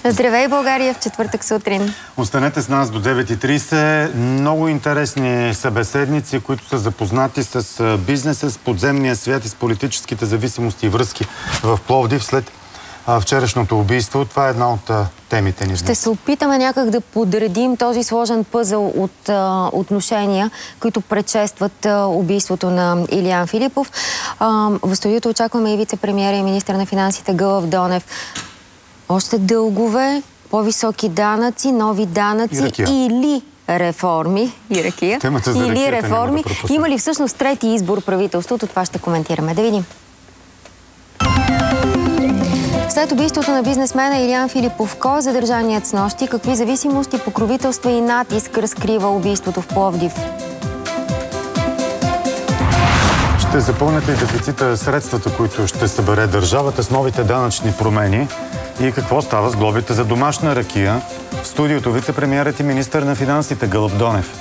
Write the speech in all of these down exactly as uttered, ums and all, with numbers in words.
Здравей, България, в четвъртък сутрин. Останете с нас до девет и трийсет. Много интересни събеседници, които са запознати с бизнеса, с подземния свят и с политическите зависимости и връзки в Пловдив след вчерашното убийство. Това е една от темите ни. Ще се опитаме някак да подредим този сложен пъзъл от а, отношения, които предшестват а, убийството на Илиян Филипов. А, в студиото очакваме и вице-премиера и министър на финансите Гълъб Донев. Още дългове, по-високи данъци, нови данъци или реформи. И ракия. Или реформи. Да има ли всъщност трети избор правителството? Това ще коментираме. Да видим. След убийството на бизнесмена Илиян Филипов, кой е задържаният с нощи? Какви зависимости, покровителства и натиск разкрива убийството в Пловдив? Ще запълнят ли дефицита средствата, които ще събере държавата с новите данъчни промени? И какво става с глобите за домашна ракия? В студиото вице-премиерът и министър на финансите Гълъб Донев.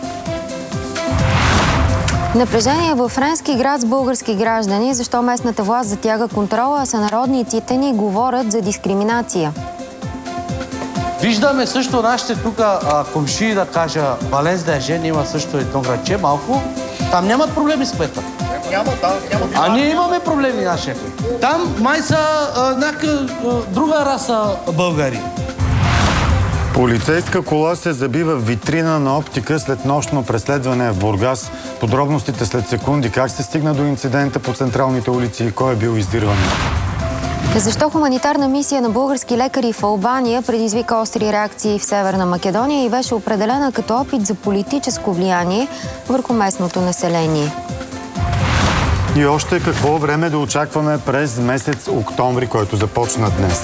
Напрежение във френски град с български граждани. Защо местната власт затяга контрола, а сънародниците ни говорят за дискриминация? Виждаме също нашите тук комши, да кажа, Валенс да е жен, има също едно градче малко. Там нямат проблеми с кмета. Няма, там няма. А ние имаме проблеми, нашия кмет. Там май са някаква друга раса българи. Полицейска кола се забива в витрина на оптика след нощно преследване в Бургас. Подробностите след секунди. Как се стигна до инцидента по централните улици и кой е бил издирван? Защо хуманитарна мисия на български лекари в Албания предизвика остри реакции в Северна Македония и беше определена като опит за политическо влияние върху местното население? И още какво време да очакваме през месец октомври, който започна днес?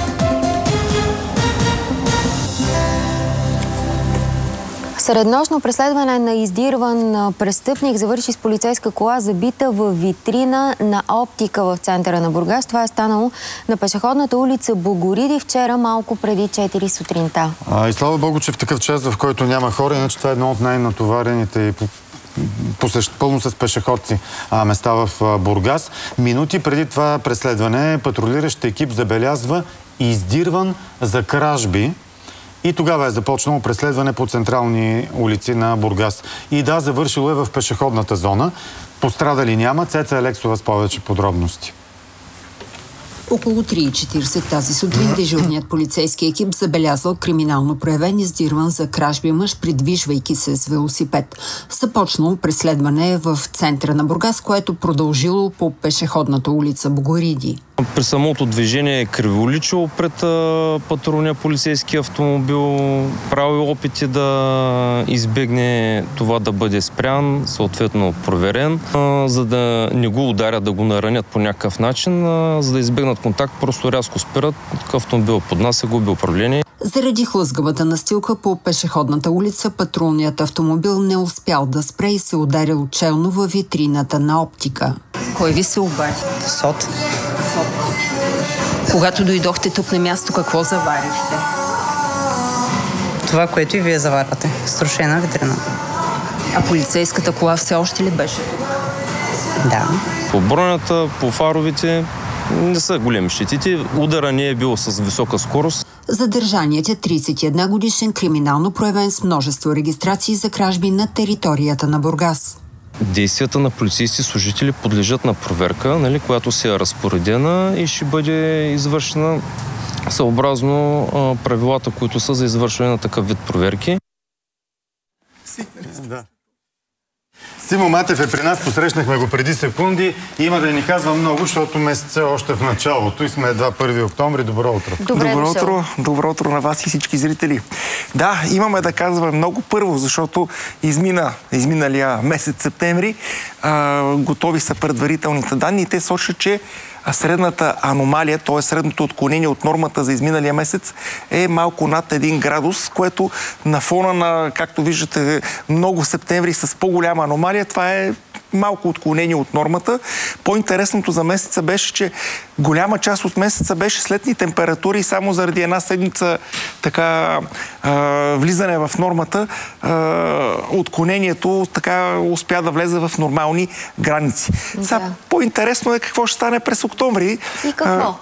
Среднощно преследване на издирван престъпник завърши с полицейска кола, забита в витрина на оптика в центъра на Бургас. Това е станало на пешеходната улица Богориди вчера малко преди четири сутринта. А, и слава Богу, че в такъв час, в който няма хора, иначе това е едно от най-натоварените и посещ... пълно с пешеходци а, места в а, Бургас. Минути преди това преследване патрулиращ екип забелязва издирван за кражби. И тогава е започнало преследване по централни улици на Бургас. И да, завършило е в пешеходната зона. Пострадали няма. Цеца Алексова с повече подробности. Около три и четирийсет тази сутрин дежурният полицейски екип забелязал криминално проявен издирван за кражби мъж, придвижвайки се с велосипед. Започнало преследване в центъра на Бургас, което продължило по пешеходната улица Богориди. При самото движение е криволичило пред а, патрулния полицейски автомобил, правил опити да избегне това да бъде спрян, съответно проверен, а, за да не го ударят, да го наранят по някакъв начин, а, за да избегнат контакт, просто рязко спират, автомобил под нас е губи управление. Заради хлъзгавата настилка по пешеходната улица, патрулният автомобил не успял да спре и се ударил челно във витрината на оптика. Кой ви се обади? Сот. Когато дойдохте тук на място, какво заварихте? Това, което и вие заварвате. Струшена витрина. А полицейската кола все още ли беше тук? Да. По бронята, по фаровите не са големи щетите. Удара не е бил с висока скорост. Задържаният е трийсет и една годишен, криминално проявен с множество регистрации за кражби на територията на Бургас. Действията на полицейски служители подлежат на проверка, нали, която се е разпоредена и ще бъде извършена съобразно а, правилата, които са за извършване на такъв вид проверки. Да. Симо Матев е при нас, посрещнахме го преди секунди. Има да ни казва много, защото месец е още в началото и сме едва първи октомври. Добро утро. Добре, добро утро, добро утро на вас и всички зрители. Да, имаме да казваме много първо, защото измина, изминалия месец септември. А, готови са предварителните данни и те сочат, че средната аномалия, т.е. средното отклонение от нормата за изминалия месец е малко над един градус, което на фона на, както виждате, много септември с по-голяма аномалия, това е малко отклонение от нормата. По-интересното за месеца беше, че голяма част от месеца беше с летни температури и само заради една седмица така а, влизане в нормата, а, отклонението така успя да влезе в нормални граници. Да. Сега, по-интересно е какво ще стане през октомври. И какво?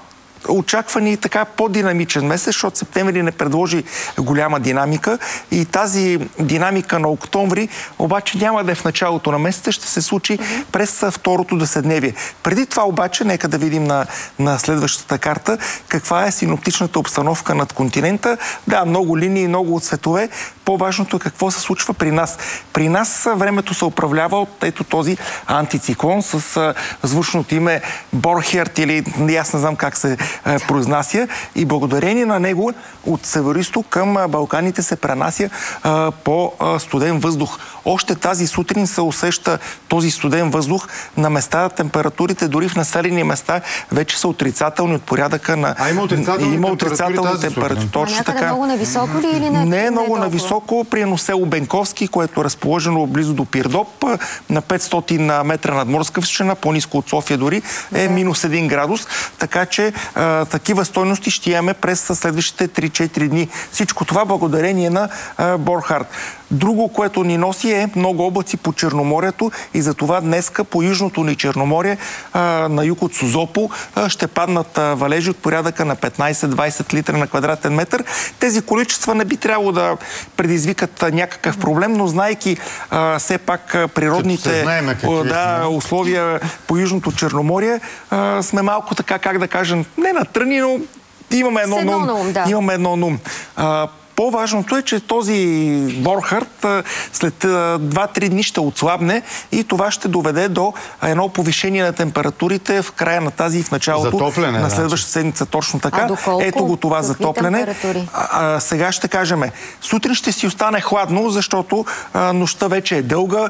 очаква ни така по-динамичен месец, защото септември не предложи голяма динамика и тази динамика на октомври обаче няма да е в началото на месеца, ще се случи mm-hmm. през второто деседневие. Преди това обаче, нека да видим на, на следващата карта каква е синоптичната обстановка над континента. Да, много линии, много цветове. По-важното е какво се случва при нас. При нас времето се управлява от ето този антициклон с а, звучното име Борхерт или аз не знам как се а, произнася и благодарение на него от североизток към а, Балканите се пренася а, по а, студен въздух. Още тази сутрин се усеща този студен въздух на места, температурите дори в населени места вече са отрицателни от порядъка на... А има отрицателни, има отрицателни температури. температури. Точно някъде така. много нависоко ли или не? Не е много не е нависоко, при едно село Бенковски, което е разположено близо до Пирдоп, на петстотин метра надморска височина, по-ниско от София дори, е да. минус един градус. Така че а, такива стойности ще имаме през следващите три-четири дни. Всичко това благодарение на а, Борхард. Друго, което ни носи е много облаци по Черноморието и затова днеска по южното ни Черноморие а, на юг от Созопол а, ще паднат а, валежи от порядъка на петнайсет-двайсет литра на квадратен метър. Тези количества не би трябвало да предизвикат а, някакъв проблем, но знайки а, все пак а, природните знаем, да, условия по южното Черноморие, а, сме малко така, как да кажем, не натръни, но имаме едно нум. Да. Имаме едно нум. А, По-важното е, че този Борхард след два-три дни ще отслабне и това ще доведе до едно повишение на температурите в края на тази и в началото затоплене, на следващата седмица. Точно така. Ето го това затопляне. А, а, сега ще кажем, сутрин ще си остане хладно, защото а, нощта вече е дълга,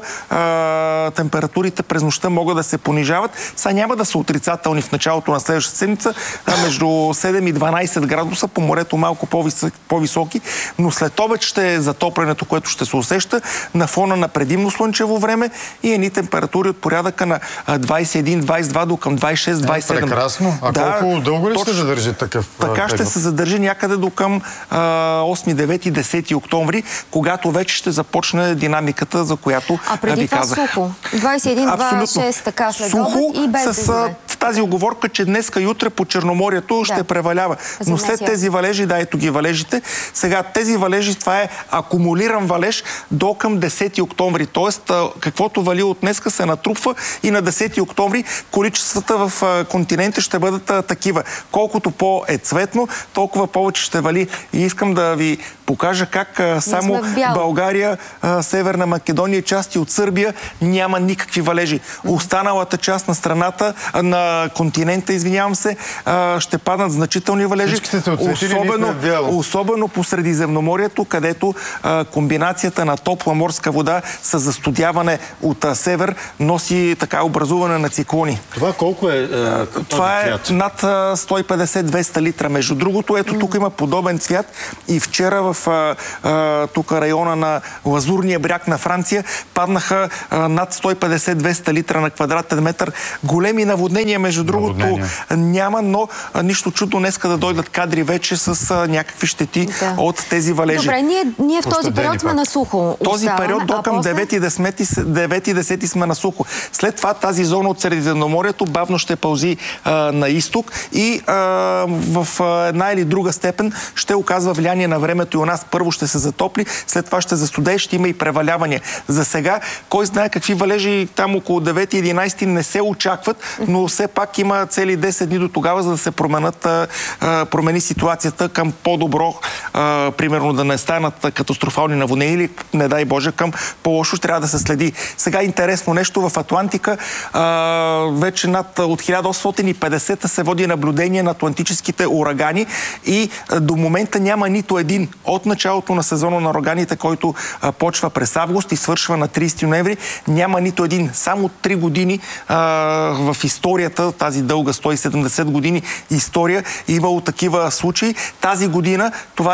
а, температурите през нощта могат да се понижават. Сега няма да са отрицателни в началото на следващата седмица, а между седем и дванайсет градуса, по морето малко по-високи. Но след обед ще е затоплянето, което ще се усеща на фона на предимно слънчево време и едни температури от порядъка на двайсет и един двайсет и два до към двайсет и шест двайсет и седем. Прекрасно. А да, колко дълго ли ще се задържи такъв? Така ще се задържи някъде до към осми, девети, десети октомври, когато вече ще започне динамиката, за която а преди ви това казах. Сухо. двайсет и един двайсет и шест така след обед и без с тази оговорка, че днеска и утре по Черноморието да. ще превалява. Но след тези валежи, да, ето ги валежите, сега тези валежи, това е акумулиран валеж до към десети октомври. Тоест, каквото вали от днеска се натрупва и на десети октомври количествата в континента ще бъдат такива. Колкото по-е цветно, толкова повече ще вали. И искам да ви покажа как само България, Северна Македония, части от Сърбия няма никакви валежи. Останалата част на страната, на континента, извинявам се, ще паднат значителни валежи. Особено, особено по Средиземноморието, където а, комбинацията на топла морска вода с застудяване от а, север носи така образуване на циклони. Това колко е а, този Това е цвят? над а, сто и петдесет до двеста литра. Между другото, ето тук има подобен цвят и вчера в а, а, тук района на Лазурния бряг на Франция паднаха а, над сто и петдесет до двеста литра на квадратен метър. Големи наводнения, между другото, няма, но а, нищо чудно днеска да дойдат кадри вече с а, някакви щети да. от тези валежи. Добре, ние, ние в този период сме на сухо. Този оставаме, период до към девети и десети сме на сухо. След това тази зона от Средиземноморието бавно ще пълзи а, на изток и а, в а, една или друга степен ще оказва влияние на времето и у нас. Първо ще се затопли, след това ще застудее, ще има и превалявания. За сега, кой знае какви валежи там около девети и единайсети не се очакват, но все пак има цели десет дни до тогава, за да се променят, а, а, промени ситуацията към по-добро, а, примерно да не станат катастрофални наводнения или, не дай Боже, към по-лошо, трябва да се следи. Сега интересно нещо, в Атлантика а, вече над от хиляда осемстотин и петдесет се води наблюдение на атлантическите урагани и а, до момента няма нито един от началото на сезона на ураганите, който а, почва през август и свършва на трийсети ноември, няма нито един. Само три години а, в историята, тази дълга сто и седемдесет години история, имало такива случаи. Тази година това е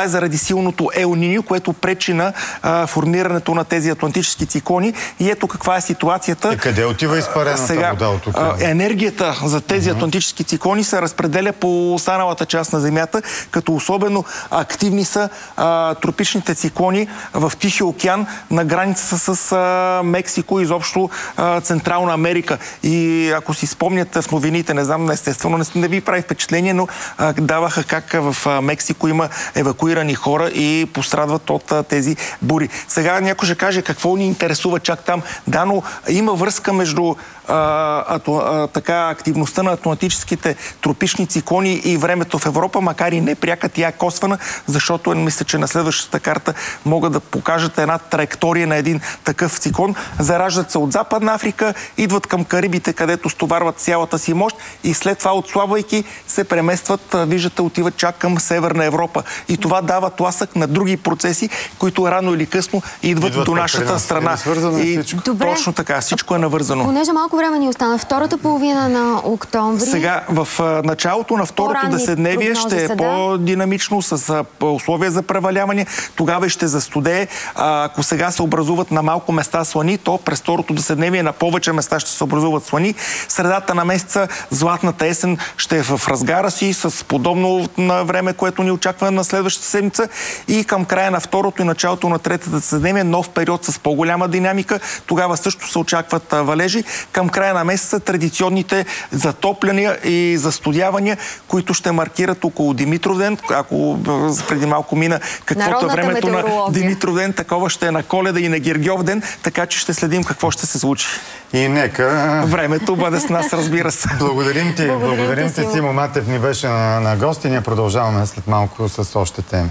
заради силното Ел Ниньо, което пречи на а, формирането на тези атлантически циклони. И ето каква е ситуацията. И къде отива изпарената сега, вода от тук? Енергията за тези uh-huh. атлантически циклони се разпределя по останалата част на Земята, като особено активни са а, тропичните циклони в Тихия океан на граница с а, Мексико и изобщо а, Централна Америка. И ако си спомняте в новините, не знам, естествено не, не ви прави впечатление, но а, даваха как в а, Мексико има евакуирани хора и пострадват от а, тези бури. Сега някой ще каже какво ни интересува чак там. Да, но има връзка между а, а, а, така активността на атлантическите тропични циклони и времето в Европа, макар и не пряка, тя е косвена, защото мисля, че на следващата карта могат да покажат една траектория на един такъв циклон. Зараждат се от Западна Африка, идват към Карибите, където стоварват цялата си мощ и след това, отслабвайки, се преместват, виждате, отиват чак към Северна Европа. И това дава тласък на други процеси, които рано или късно идват, идват до нашата страна. И точно така, всичко е навързано. Понеже малко време ни остана, втората половина на октомври. Сега, в началото на второто деседневие ще е по-динамично, с условия за преваляване. Тогава ще застудее. Ако сега се образуват на малко места слани, то през второто деседневие на повече места ще се образуват слани. Средата на месеца, златната есен ще е в разгара си, с подобно на време, което ни очаква на следващата седмица. И към края на второто и началото на третата деседневие, нов период с по-голяма динамика. Тогава също се очакват валежи. Към края на месеца традиционните затопляния и застудявания, които ще маркират около Димитровден. Ако преди малко мина каквото е времето на Димитровден, такова ще е на Коледа и на Гергьовден, така че ще следим какво ще се случи. И нека... Времето бъде с нас, разбира се. Благодарим ти. Благодарим, Благодарим ти, Симо Матев ни беше на, на гости. Ние продължаваме след малко с още теми.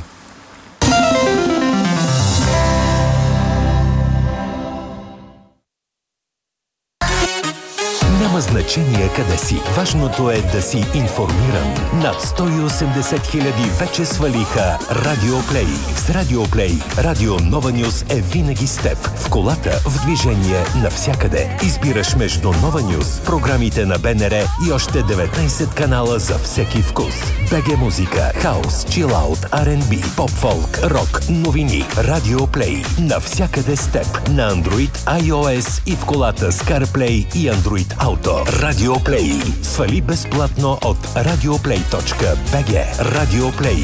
Няма значение къде си. Важното е да си информиран. Над сто и осемдесет хиляди вече свалиха Радиоплей. С Радиоплей Радио Нова Нюс е винаги с теб. В колата, в движение, навсякъде. Избираш между Нова Нюс, програмите на БНР и още деветнайсет канала за всеки вкус. БГ музика, хаус, чилаут, Ар енд Би, поп-фолк, рок, новини. Радиоплей. Навсякъде с теб. На Android, iOS и в колата с CarPlay и Android Auto. Радиоплей. Свали безплатно от радиоплей точка би джи. Радиоплей.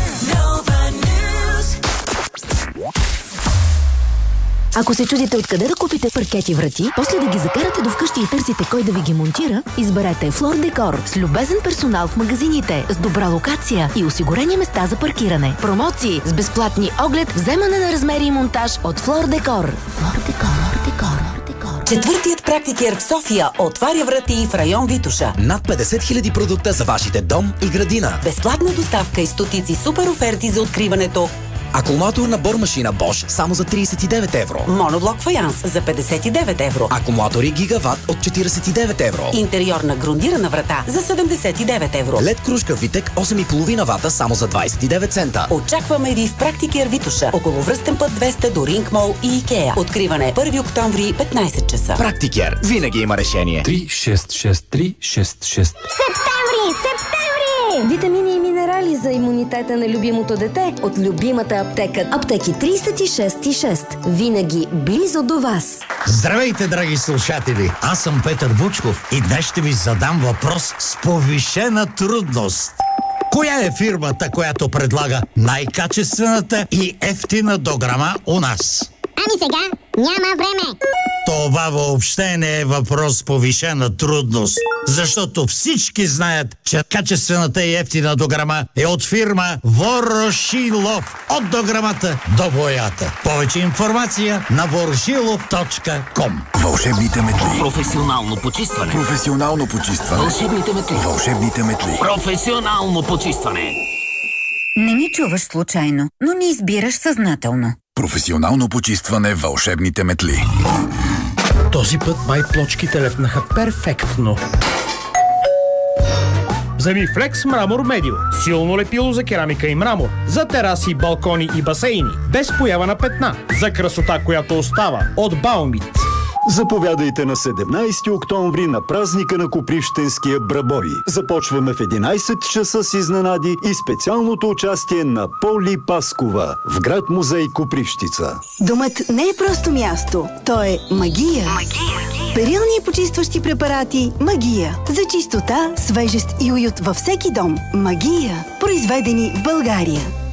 Ако се чудите откъде да купите паркети врати, после да ги закарате до вкъщи и търсите кой да ви ги монтира, изберете Флор Декор с любезен персонал в магазините, с добра локация и осигурени места за паркиране. Промоции с безплатни оглед, вземане на размери и монтаж от Флор Декор. Флор Декор, Декор. Четвъртият практикер в София отваря врати в район Витоша. Над петдесет хиляди продукта за вашите дом и градина. Безплатна доставка и стотици супер оферти за откриването. Акумулатор на бормашина Bosch само за трийсет и девет евро. Моноблок фаянс за петдесет и девет евро. Акумулатори Гигават от четирийсет и девет евро. Интериорна грундирана врата за седемдесет и девет евро. Лед кружка Витек осем и половина вата само за двайсет и девет цента. Очакваме ви в Практикер Витоша, около Връстен път двеста до Ринг Мол и Икеа. Откриване първи октомври, петнайсет часа. Практикер. Винаги има решение. три шест шест три шест шест. Септември! Септември! Витамини и минерали за имунитета на любимото дете от любимата аптека. Аптеки трийсет и шест и шест. Винаги близо до вас. Здравейте, драги слушатели! Аз съм Петър Вучков и днес ще ви задам въпрос с повишена трудност. Коя е фирмата, която предлага най-качествената и ефтина дограма у нас? Ами сега няма време. Това въобще не е въпрос с повишена трудност, защото всички знаят, че качествената и ефтина дограма е от фирма Ворошилов. От дограмата до боята. Повече информация на ворошилов точка ком. Вълшебните метли. Професионално почистване. Професионално почистване. Вълшебните метли. Вълшебните метли. Професионално почистване. Не ни чуваш случайно, но ни избираш съзнателно. Професионално почистване вълшебните метли. Този път май плочките лепнаха перфектно. Вземи Флекс Мрамор Медио. Силно лепило за керамика и мрамор. За тераси, балкони и басейни. Без поява на петна. За красота, която остава. От Баумит. Заповядайте на седемнайсети октомври на празника на Копривщенския брабой. Започваме в единайсет часа с изненади и специалното участие на Поли Паскова в град музей Копривщица. Домът не е просто място, то е магия. Магия. Перилни и почистващи препарати Магия. За чистота, свежест и уют във всеки дом. Магия. Произведени в България.